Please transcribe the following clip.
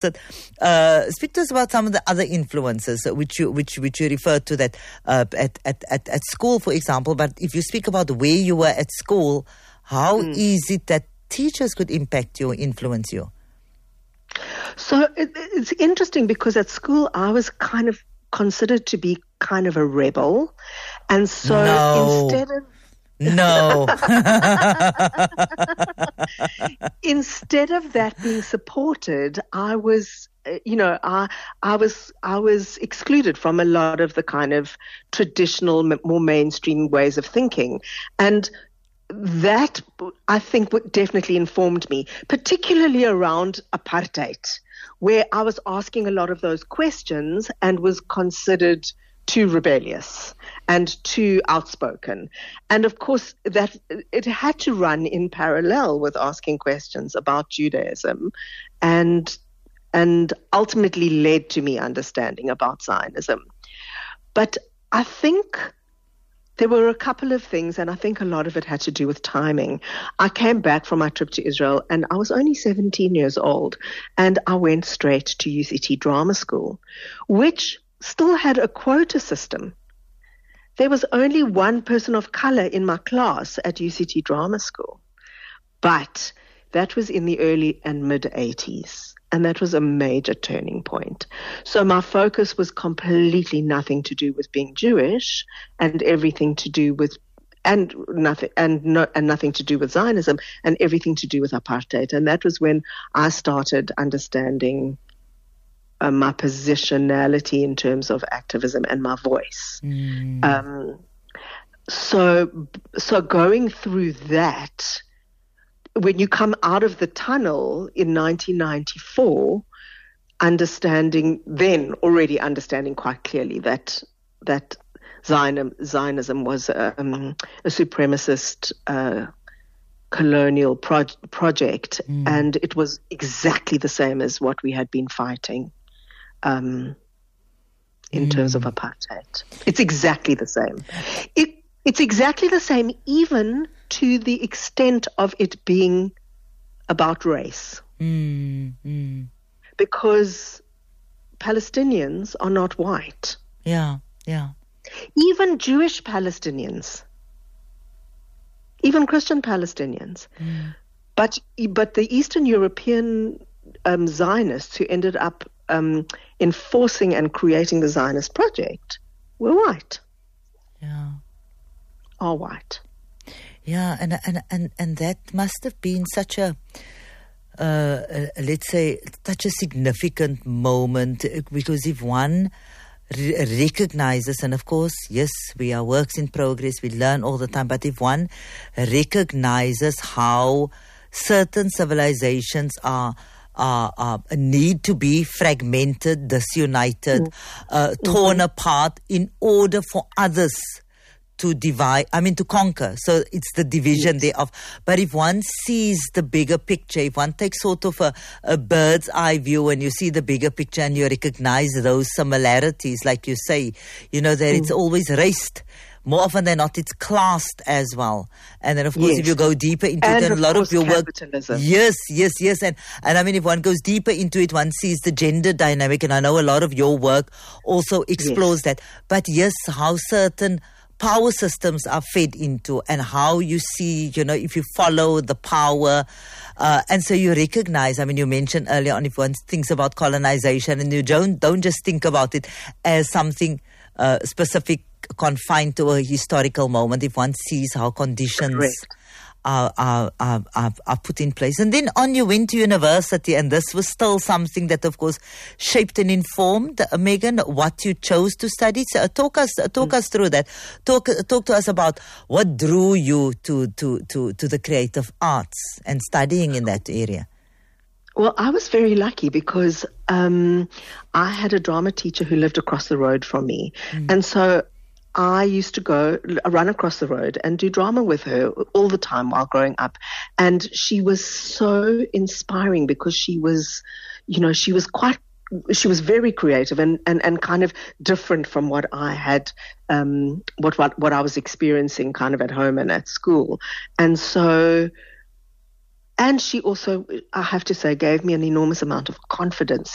interested. Speak to us about some of the other influences which you referred to that at school, for example. But if you speak about where you were at school, how is it that teachers could impact you or influence you? So it's interesting because at school I was kind of considered to be kind of a rebel. And so instead of... No. Instead of that being supported, I was, I was excluded from a lot of the kind of traditional, more mainstream ways of thinking. And that, I think, definitely informed me, particularly around apartheid, where I was asking a lot of those questions and was considered too rebellious and too outspoken. And of course, that it had to run in parallel with asking questions about Judaism and ultimately led to me understanding about Zionism. But I think there were a couple of things, and I think a lot of it had to do with timing. I came back from my trip to Israel, and I was only 17 years old, and I went straight to UCT Drama School, which still had a quota system. There was only one person of color in my class at UCT Drama School, but that was in the early and mid-80s. And that was a major turning point. So my focus was completely nothing to do with being Jewish and everything to do with nothing to do with Zionism and everything to do with apartheid. And that was when I started understanding my positionality in terms of activism and my voice. So going through that, when you come out of the tunnel in 1994, already understanding quite clearly that Zionism was a supremacist colonial project, and it was exactly the same as what we had been fighting in terms of apartheid. It's exactly the same. It's exactly the same, even to the extent of it being about race. Because Palestinians are not white. Yeah. Even Jewish Palestinians, even Christian Palestinians. But the Eastern European Zionists who ended up enforcing and creating the Zionist project were white. Yeah. Are white. Yeah, and that must have been such a let's say such a significant moment, because if one recognizes, and of course, yes, we are works in progress, we learn all the time, but if one recognizes how certain civilizations are need to be fragmented, disunited, torn apart in order for others to conquer. So it's the division thereof. But if one sees the bigger picture, if one takes sort of a bird's eye view and you see the bigger picture and you recognize those similarities, like you say, that it's always raced. More often than not, it's classed as well. And then, of course, if you go deeper into it, a lot of your work... Yes. And I mean, if one goes deeper into it, one sees the gender dynamic. And I know a lot of your work also explores that. But yes, how certain power systems are fed into and how you see, if you follow the power. And so you recognize, you mentioned earlier on, if one thinks about colonization and you don't just think about it as something specific, confined to a historical moment, if one sees how conditions are put in place. And then on you went to university, and this was still something that, of course, shaped and informed, Megan, what you chose to study. So talk us through that. Talk to us about what drew you to the creative arts and studying in that area. Well, I was very lucky because I had a drama teacher who lived across the road from me. And so I used to run across the road and do drama with her all the time while growing up. And she was so inspiring because she was very creative and kind of different from what I had, what I was experiencing kind of at home and at school. And so, and she also, I have to say, gave me an enormous amount of confidence